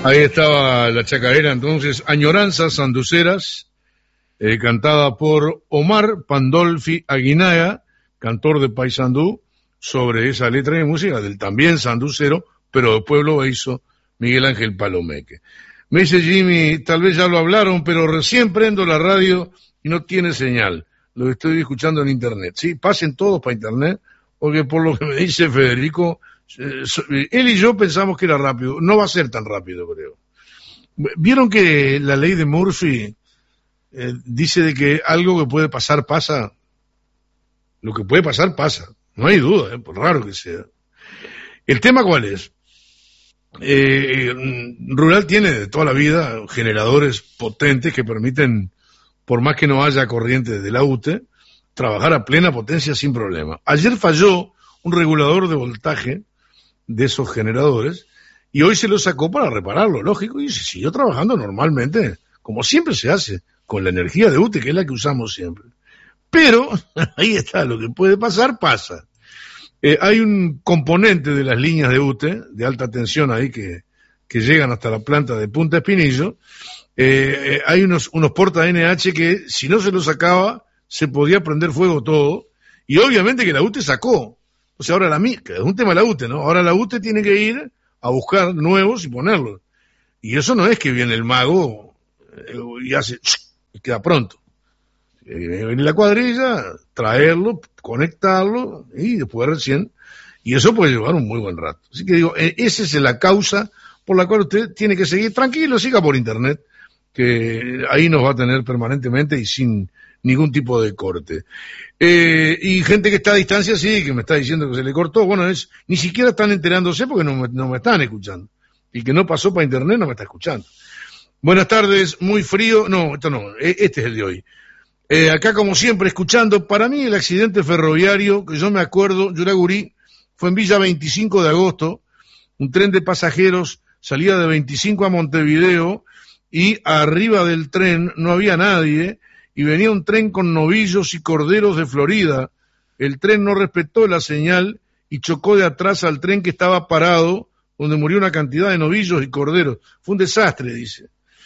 Ahí estaba la chacarera entonces, Añoranzas Sanduceras, cantada por Omar Pandolfi Aguinaga, cantor de Paysandú, sobre esa letra de música del también sanducero, pero de Pueblo Beizo, Miguel Ángel Palomeque. Me dice Jimmy, tal vez ya lo hablaron, pero recién prendo la radio y no tiene señal. Lo estoy escuchando en internet. Sí, pasen todos para internet, porque por lo que me dice Federico, él y yo pensamos que era rápido. No va a ser tan rápido, creo. ¿Vieron que la ley de Murphy dice de que algo que puede pasar, pasa? Lo que puede pasar, pasa. No hay duda, por raro que sea. ¿El tema cuál es? Rural tiene de toda la vida generadores potentes que permiten, por más que no haya corriente de la UTE, trabajar a plena potencia sin problema. Ayer falló un regulador de voltaje de esos generadores y hoy se lo sacó para repararlo, lógico, y se siguió trabajando normalmente, como siempre se hace, con la energía de UTE, que es la que usamos siempre. Pero, ahí está, lo que puede pasar, pasa. Hay un componente de las líneas de UTE, de alta tensión ahí, que llegan hasta la planta de Punta Espinillo. Hay unos porta NH que, si no se los sacaba, se podía prender fuego todo, y obviamente que la UTE sacó. O sea, ahora que es un tema de la UTE, ¿no? Ahora la UTE tiene que ir a buscar nuevos y ponerlos. Y eso no es que viene el mago y hace, y queda pronto. Viene la cuadrilla, traerlo, conectarlo, y después recién, y eso puede llevar un muy buen rato. Así que digo, esa es la causa por la cual usted tiene que seguir tranquilo, siga por internet, que ahí nos va a tener permanentemente y sin ningún tipo de corte. Y gente que está a distancia, sí, que me está diciendo que se le cortó, bueno, ni siquiera están enterándose porque no me están escuchando. Y que no pasó para internet no me está escuchando. Buenas tardes, muy frío, no, esto no, este es el de hoy. Acá como siempre escuchando, para mí el accidente ferroviario, que yo me acuerdo, Yuragurí, fue en Villa 25 de agosto, un tren de pasajeros salía de 25 a Montevideo y arriba del tren no había nadie y venía un tren con novillos y corderos de Florida. El tren no respetó la señal y chocó de atrás al tren que estaba parado, donde murió una cantidad de novillos y corderos. Fue un desastre, dice.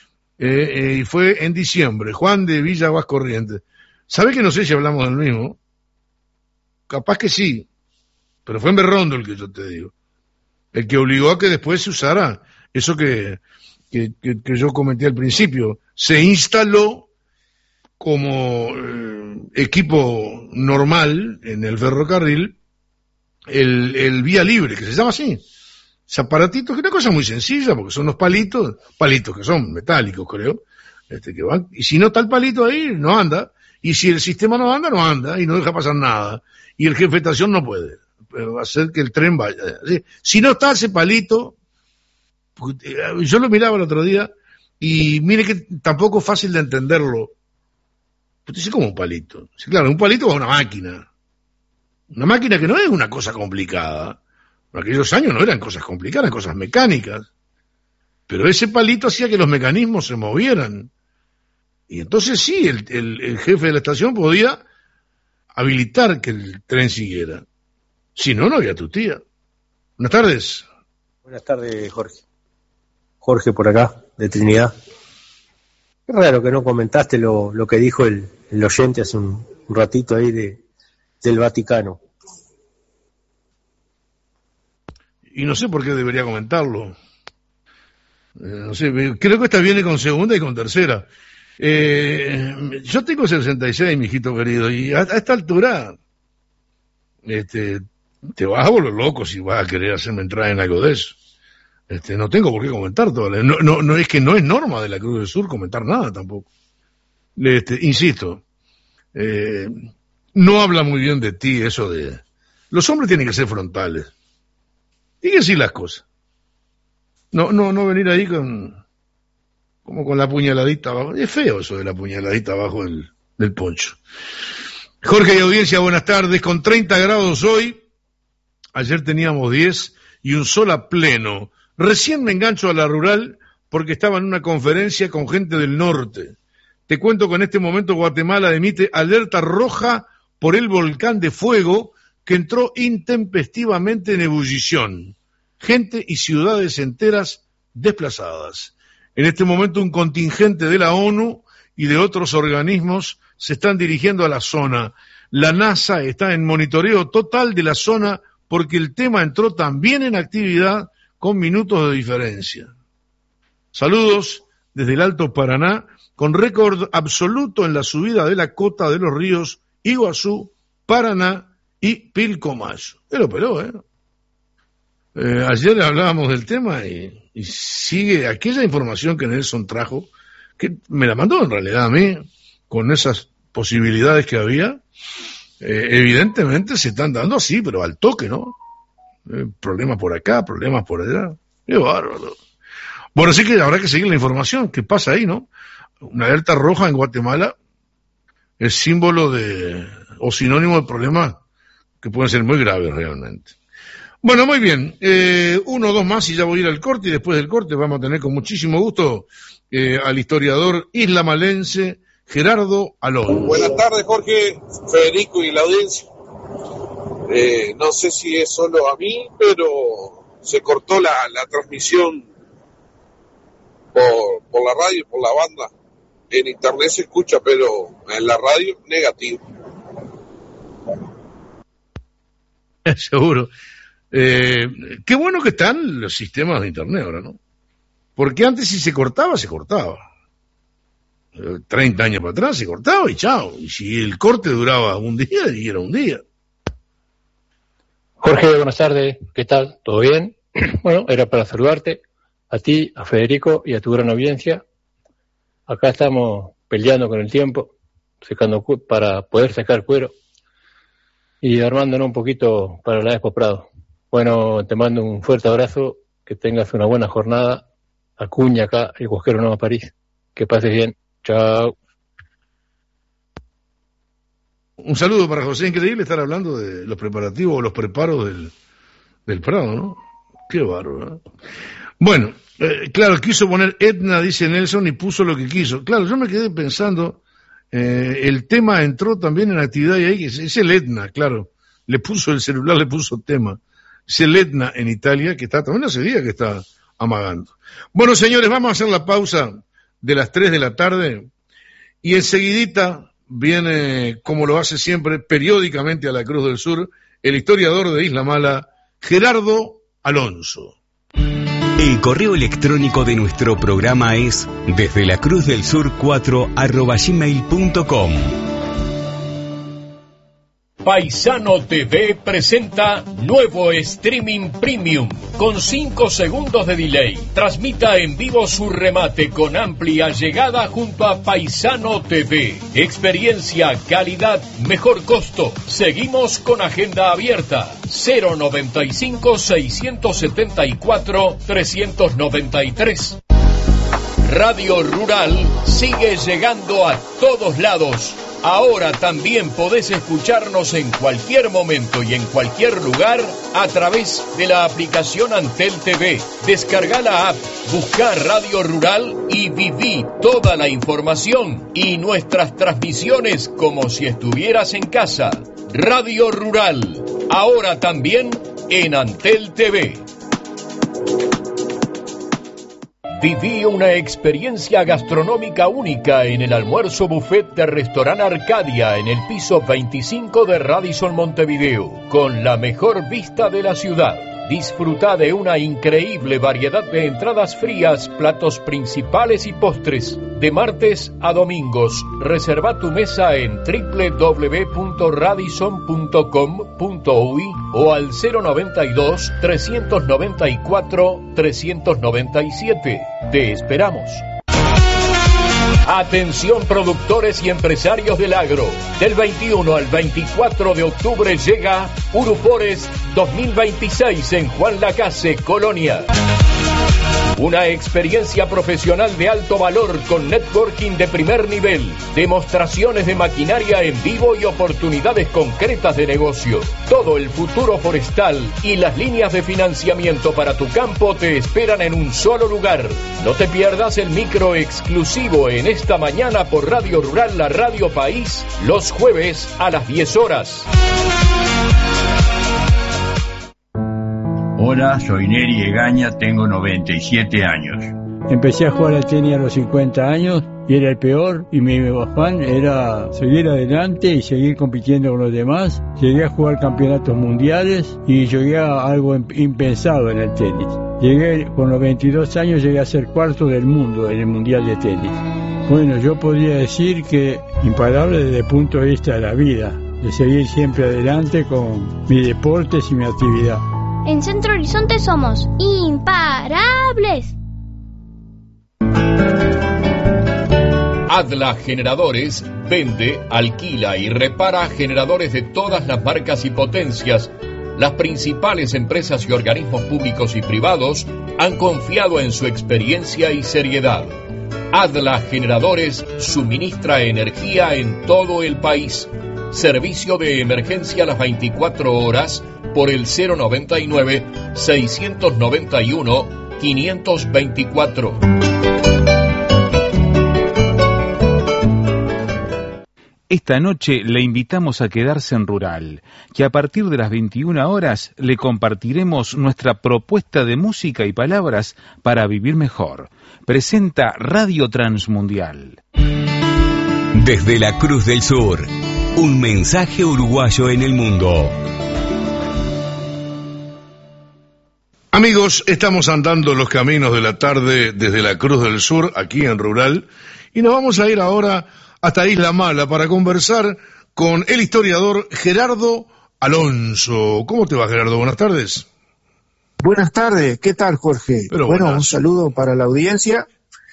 Y fue en diciembre, Juan de Villa Aguas Corrientes. ¿Sabe que no sé si hablamos del mismo? Capaz que sí, pero fue en Berrondo el que yo te digo. El que obligó a que después se usara eso que yo comenté al principio. Se instaló como equipo normal en el ferrocarril el vía libre, que se llama así. Ese aparatito, que es una cosa muy sencilla, porque son unos palitos que son metálicos, creo, que van, y si no está el palito ahí, no anda, y si el sistema no anda, y no deja pasar nada, y el jefe de estación no puede hacer que el tren vaya. Si no está ese palito, yo lo miraba el otro día, y mire que tampoco es fácil de entenderlo. Pues dice, como un palito. Sí, claro, un palito va a una máquina que no es una cosa complicada. En aquellos años no eran cosas complicadas, eran cosas mecánicas. Pero ese palito hacía que los mecanismos se movieran. Y entonces sí, el jefe de la estación podía habilitar que el tren siguiera. Si no, no había tutía. Buenas tardes. Buenas tardes, Jorge. Jorge por acá, de Trinidad. Qué raro que no comentaste lo que dijo el oyente hace un ratito ahí del Vaticano. Y no sé por qué debería comentarlo. No sé, creo que esta viene con segunda y con tercera. Yo tengo 66, mijito querido, y a esta altura te vas a volver loco si vas a querer hacerme entrar en algo de eso. No tengo por qué comentar todo. No es que no es norma de la Cruz del Sur comentar nada tampoco. Insisto, no habla muy bien de ti eso de... Los hombres tienen que ser frontales. Y que decir las cosas. No venir ahí como con la puñaladita abajo. Es feo eso de la puñaladita abajo del poncho. Jorge y audiencia, buenas tardes. Con 30 grados hoy, ayer teníamos 10 y un sol a pleno. Recién me engancho a la rural porque estaba en una conferencia con gente del norte. Te cuento que en este momento Guatemala emite alerta roja por el volcán de fuego que entró intempestivamente en ebullición. Gente y ciudades enteras desplazadas. En este momento un contingente de la ONU y de otros organismos se están dirigiendo a la zona. La NASA está en monitoreo total de la zona porque el tema entró también en actividad con minutos de diferencia. Saludos desde el Alto Paraná, con récord absoluto en la subida de la cota de los ríos Iguazú, Paraná y Pilcomayo. Él lo peló, ayer hablábamos del tema y sigue aquella información que Nelson trajo, que me la mandó en realidad a mí, con esas posibilidades que había, evidentemente se están dando así, pero al toque, ¿no? Problemas por acá, problemas por allá. ¡Qué bárbaro! Bueno, así que habrá que seguir la información. ¿Qué pasa ahí, no? Una alerta roja en Guatemala es símbolo o sinónimo de problemas que pueden ser muy graves realmente. Bueno, muy bien. 1 o 2 más y ya voy a ir al corte, y después del corte vamos a tener con muchísimo gusto al historiador islamalense Gerardo Alonso. Buenas tardes, Jorge, Federico y la audiencia. No sé si es solo a mí, pero se cortó la transmisión por la radio, por la banda. En internet se escucha, pero en la radio, negativo. Seguro. Qué bueno que están los sistemas de internet ahora, ¿no? Porque antes si se cortaba, se cortaba. 30 años para atrás se cortaba y chao. Y si el corte duraba un día, y era un día. Jorge, buenas tardes. ¿Qué tal? ¿Todo bien? Bueno, era para saludarte, a ti, a Federico y a tu gran audiencia. Acá estamos peleando con el tiempo, secando para poder sacar cuero y armándonos un poquito para la Expo Prado. Bueno, te mando un fuerte abrazo, que tengas una buena jornada. Acuña acá, el Cosquero Nueva París. Que pases bien. Chao. Un saludo para José. Increíble estar hablando de los preparativos o los preparos del Prado, ¿no? Qué bárbaro, ¿eh? Bueno, claro, quiso poner Etna, dice Nelson, y puso lo que quiso. Claro, yo me quedé pensando, el tema entró también en actividad y ahí es el Etna, claro. Le puso el celular, le puso tema. Es el Etna en Italia, que está también hace días que está amagando. Bueno, señores, vamos a hacer la pausa de las 3 de la tarde y enseguidita viene, como lo hace siempre, periódicamente a la Cruz del Sur, el historiador de Isla Mala, Gerardo Alonso. El correo electrónico de nuestro programa es desdelacruzdelsur4@gmail.com. Paisano TV presenta nuevo streaming premium con 5 segundos de delay. Transmita en vivo su remate con amplia llegada junto a Paisano TV. Experiencia, calidad, mejor costo. Seguimos con agenda abierta. 095-674-393. Radio Rural sigue llegando a todos lados. Ahora también podés escucharnos en cualquier momento y en cualquier lugar a través de la aplicación Antel TV. Descarga la app, busca Radio Rural y viví toda la información y nuestras transmisiones como si estuvieras en casa. Radio Rural, ahora también en Antel TV. Viví una experiencia gastronómica única en el almuerzo buffet de Restaurant Arcadia en el piso 25 de Radisson Montevideo, con la mejor vista de la ciudad. Disfruta de una increíble variedad de entradas frías, platos principales y postres. De martes a domingos, reserva tu mesa en www.radisson.com.uy o al 092-394-397. Te esperamos. Atención productores y empresarios del agro. Del 21 al 24 de octubre llega Urupores 2026 en Juan Lacase, Colonia. Una experiencia profesional de alto valor con networking de primer nivel, demostraciones de maquinaria en vivo y oportunidades concretas de negocio. Todo el futuro forestal y las líneas de financiamiento para tu campo te esperan en un solo lugar. No te pierdas el micro exclusivo en esta mañana por Radio Rural, la Radio País, los jueves a las 10 horas. Hola, soy Neri Egaña, tengo 97 años. Empecé a jugar al tenis a los 50 años y era el peor, y mi afán era seguir adelante y seguir compitiendo con los demás. Llegué a jugar campeonatos mundiales y llegué a algo impensado en el tenis. Con los 22 años llegué a ser cuarto del mundo en el mundial de tenis. Bueno, yo podría decir que imparable desde el punto de vista de la vida, de seguir siempre adelante con mis deportes y mi actividad. En Centro Horizonte somos imparables. Adla Generadores vende, alquila y repara generadores de todas las marcas y potencias. Las principales empresas y organismos públicos y privados han confiado en su experiencia y seriedad. Adla Generadores suministra energía en todo el país. Servicio de emergencia a las 24 horas por el 099-691-524. Esta noche le invitamos a quedarse en Rural, que a partir de las 21 horas le compartiremos nuestra propuesta de música y palabras para vivir mejor. Presenta Radio Transmundial. Desde la Cruz del Sur, un mensaje uruguayo en el mundo. Amigos, estamos andando los caminos de la tarde desde la Cruz del Sur, aquí en Rural, y nos vamos a ir ahora hasta Isla Mala para conversar con el historiador Gerardo Alonso. ¿Cómo te va, Gerardo? Buenas tardes. Buenas tardes, ¿qué tal, Jorge? Bueno, un saludo para la audiencia.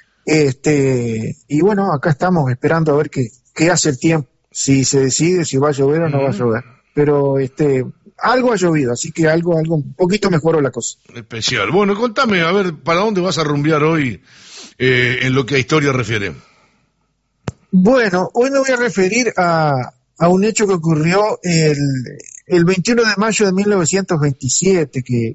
Y bueno, acá estamos esperando a ver qué hace el tiempo, si se decide si va a llover o no va a llover. Pero algo ha llovido, así que algo un poquito mejoró la cosa. Especial. Bueno, contame, a ver, ¿para dónde vas a rumbear hoy en lo que a historia refiere? Bueno, hoy me voy a referir a un hecho que ocurrió el 21 de mayo de 1927, que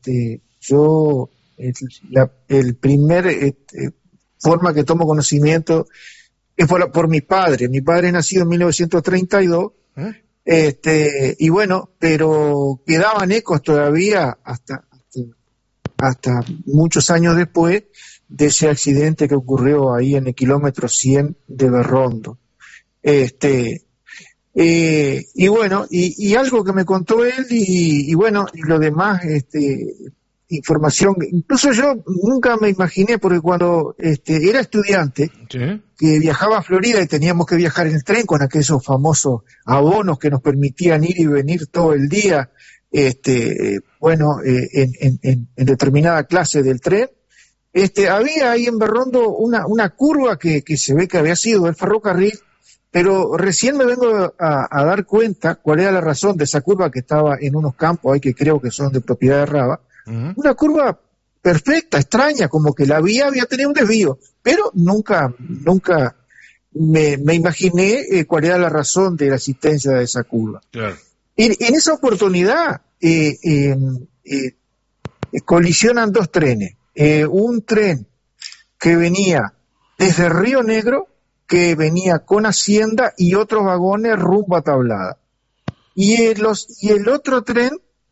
el primer forma que tomo conocimiento es por mi padre. Mi padre es nacido en 1932, y bueno, pero quedaban ecos todavía hasta muchos años después de ese accidente que ocurrió ahí en el kilómetro 100 de Berrondo. Y bueno, y algo que me contó él, y bueno, y lo demás, información, incluso yo nunca me imaginé, porque cuando era estudiante, ¿sí?, que viajaba a Florida y teníamos que viajar en el tren con aquellos famosos abonos que nos permitían ir y venir todo el día, bueno, en determinada clase del tren, había ahí en Berrondo una curva que se ve que había sido el ferrocarril, pero recién me vengo a dar cuenta cuál era la razón de esa curva, que estaba en unos campos ahí que creo que son de propiedad de Raba. Una curva perfecta, extraña, como que la vía había tenido un desvío, pero nunca me imaginé cuál era la razón de la existencia de esa curva. Claro. En esa oportunidad colisionan dos trenes. Un tren que venía desde Río Negro, que venía con Hacienda, y otros vagones rumbo a Tablada. Y el otro tren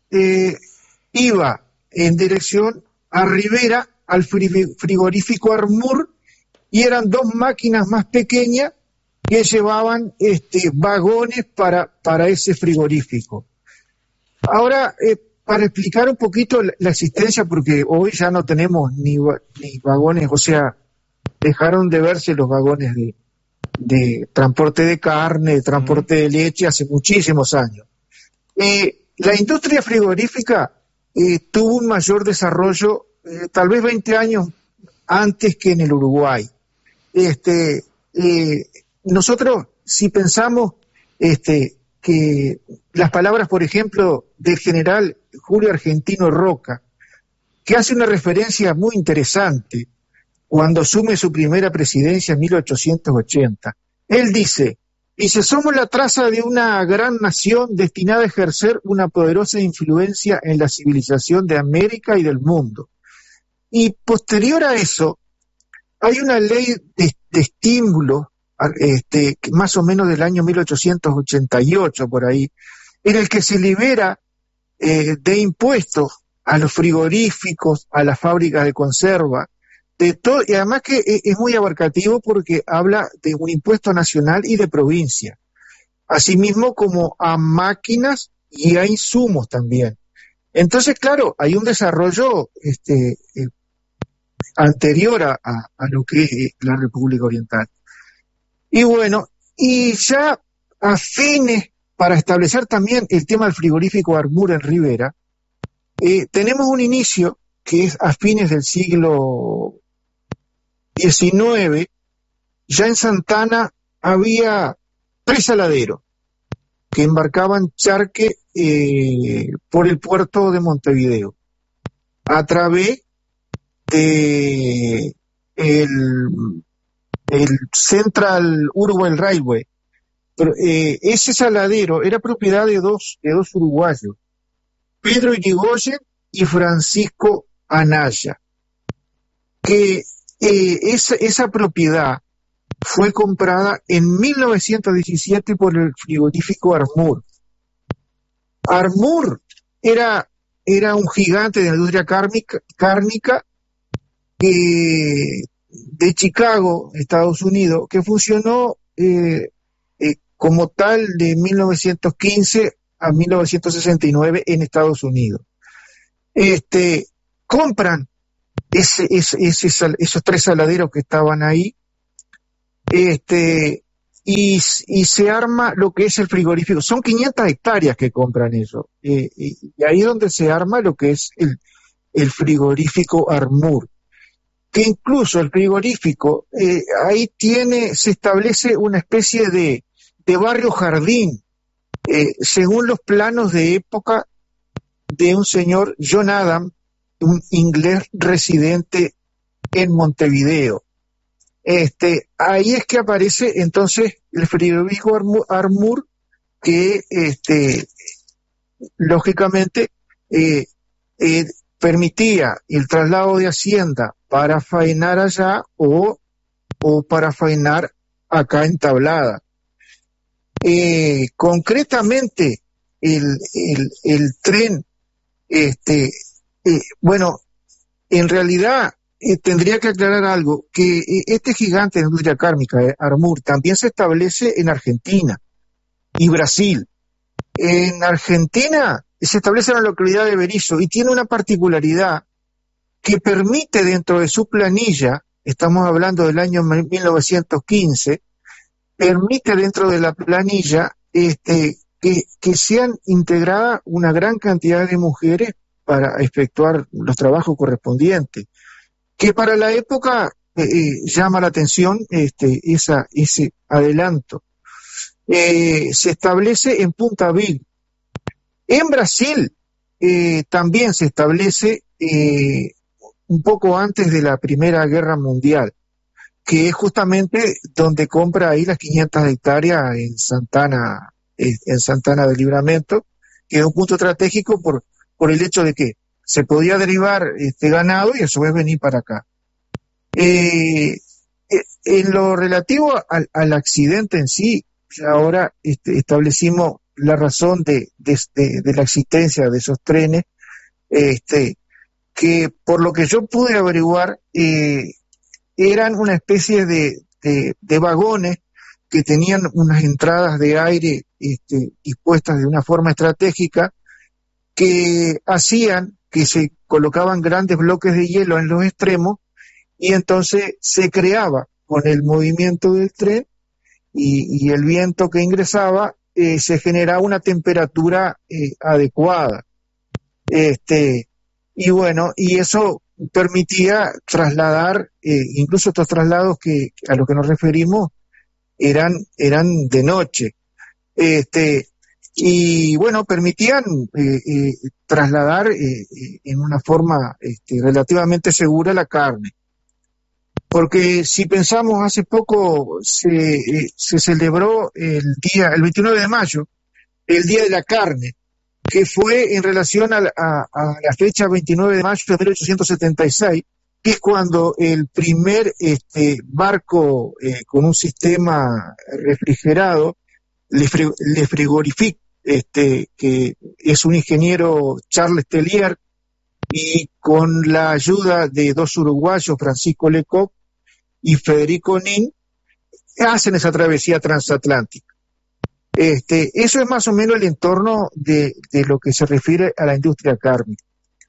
iba en dirección a Rivera, al frigorífico Armour, y eran dos máquinas más pequeñas que llevaban vagones para ese frigorífico. Ahora, para explicar un poquito la existencia, porque hoy ya no tenemos ni vagones, o sea, dejaron de verse los vagones de transporte de carne, de transporte de leche hace muchísimos años. La industria frigorífica tuvo un mayor desarrollo, tal vez 20 años antes que en el Uruguay. Nosotros, si pensamos que las palabras, por ejemplo, del general Julio Argentino Roca, que hace una referencia muy interesante cuando asume su primera presidencia en 1880. Él dice, somos la traza de una gran nación destinada a ejercer una poderosa influencia en la civilización de América y del mundo. Y posterior a eso, hay una ley de estímulo, más o menos del año 1888, por ahí, en el que se libera de impuestos a los frigoríficos, a las fábricas de conserva, de todo, y además que es muy abarcativo porque habla de un impuesto nacional y de provincia, asimismo como a máquinas y a insumos también. Entonces, claro, hay un desarrollo anterior a lo que es la República Oriental. Y bueno, y ya a fines, para establecer también el tema del frigorífico Armour en Rivera, tenemos un inicio que es a fines del siglo XIX. Ya en Santana había 3 saladeros que embarcaban charque por el puerto de Montevideo a través de el Central Uruguay Railway. Pero, ese saladero era propiedad de dos uruguayos, Pedro Irigoyen y Francisco Anaya, que esa propiedad fue comprada en 1917 por el frigorífico Armour. Armour era un gigante de la industria cárnica de Chicago, Estados Unidos, que funcionó como tal de 1915 a 1969 en Estados Unidos. Compran esos 3 saladeros que estaban ahí, y se arma lo que es el frigorífico. Son 500 hectáreas que compran eso, y ahí es donde se arma lo que es el frigorífico Armour, que incluso el frigorífico, ahí se establece una especie de barrio jardín, según los planos de época de un señor John Adam, un inglés residente en Montevideo. Ahí es que aparece entonces el frigorífico Armour, que lógicamente permitía el traslado de hacienda para faenar allá o para faenar acá en Tablada. Concretamente el tren, bueno, en realidad tendría que aclarar algo, que este gigante de la industria cárnica, Armour, también se establece en Argentina y Brasil. En Argentina se establece en la localidad de Berisso y tiene una particularidad que permite dentro de su planilla, estamos hablando del año 1915, permite dentro de la planilla que sean integradas una gran cantidad de mujeres para efectuar los trabajos correspondientes, que para la época llama la atención ese adelanto. Se establece en Punta Vil. En Brasil también se establece un poco antes de la Primera Guerra Mundial, que es justamente donde compra ahí las 500 hectáreas en Santana del Livramento, que es un punto estratégico por el hecho de que se podía derivar ganado y a su vez venir para acá. En lo relativo al accidente en sí, ahora establecimos la razón de la existencia de esos trenes, que por lo que yo pude averiguar, eran una especie de vagones que tenían unas entradas de aire dispuestas de una forma estratégica, que hacían que se colocaban grandes bloques de hielo en los extremos, y entonces se creaba con el movimiento del tren y el viento que ingresaba, se generaba una temperatura adecuada. Y bueno, y eso permitía trasladar, incluso estos traslados que a los que nos referimos eran de noche. Y bueno, permitían trasladar en una forma relativamente segura la carne. Porque si pensamos, hace poco se celebró el 29 de mayo, el Día de la Carne, que fue en relación a la fecha 29 de mayo de 1876, que es cuando el primer barco con un sistema refrigerado, Le Frigorifique, que es un ingeniero Charles Tellier, y con la ayuda de dos uruguayos, Francisco Lecoq y Federico Nin, hacen esa travesía transatlántica. Eso es más o menos el entorno de lo que se refiere a la industria cárnica.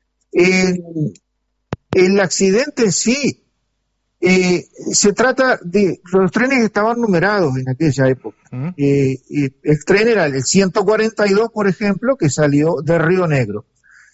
El accidente en sí, se trata de, los trenes estaban numerados en aquella época. El tren era el 142, por ejemplo, que salió de Río Negro.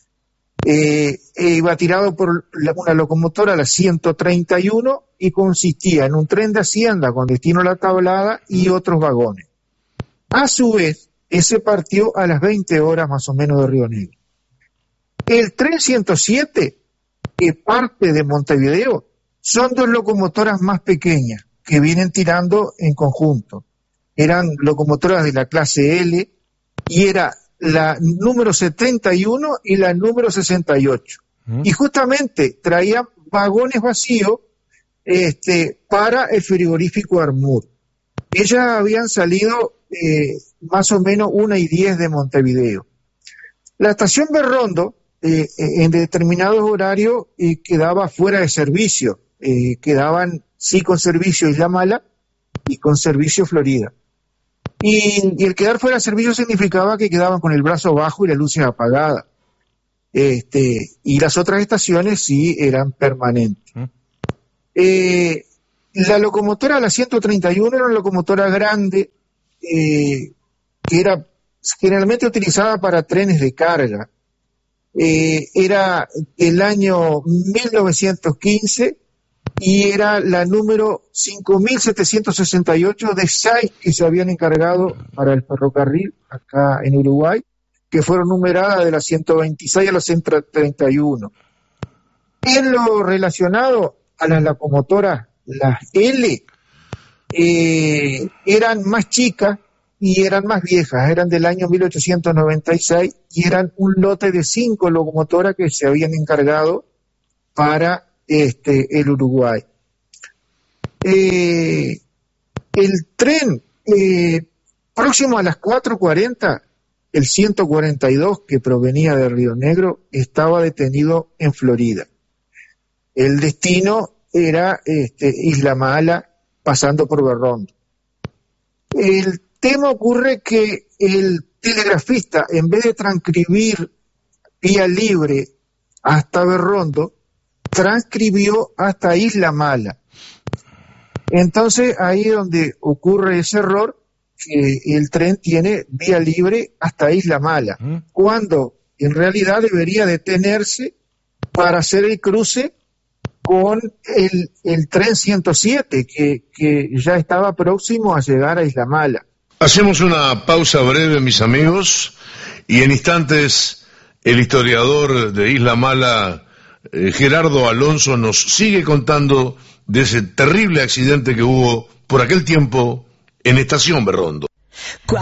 Iba tirado por una locomotora, la 131, y consistía en un tren de hacienda con destino a La Tablada y otros vagones. A su vez, ese partió a las 20 horas más o menos de Río Negro. El tren 107, que parte de Montevideo, son dos locomotoras más pequeñas que vienen tirando en conjunto. Eran locomotoras de la clase L y era la número 71 y la número 68. Y justamente traían vagones vacíos para el frigorífico Armur. Ellas habían salido más o menos 1:10 de Montevideo. La estación Berrondo, en determinados horarios, quedaba fuera de servicio. Quedaban sí con servicio Isla Mala y con servicio Florida. Y el quedar fuera de servicio significaba que quedaban con el brazo bajo y las luces apagadas. Y las otras estaciones sí eran permanentes. La locomotora, la 131, era una locomotora grande, que era generalmente utilizada para trenes de carga. Era el año 1915 y era la número 5.768 de 6 que se habían encargado para el ferrocarril acá en Uruguay, que fueron numeradas de la 126 a la 131. En lo relacionado a las locomotoras, las L, eran más chicas y eran más viejas, eran del año 1896 y eran un lote de 5 locomotoras que se habían encargado para el Uruguay. El tren próximo a las 4:40, el 142 que provenía de Río Negro, estaba detenido en Florida. El destino era Isla Mala, pasando por Berrondo. El tema ocurre que el telegrafista, en vez de transcribir vía libre hasta Berrondo, transcribió hasta Isla Mala. Entonces ahí es donde ocurre ese error, que el tren tiene vía libre hasta Isla Mala, cuando en realidad debería detenerse para hacer el cruce con el tren 107, que ya estaba próximo a llegar a Isla Mala. Hacemos una pausa breve, mis amigos, y en instantes el historiador de Isla Mala, Gerardo Alonso, nos sigue contando de ese terrible accidente que hubo por aquel tiempo en Estación Berrondo.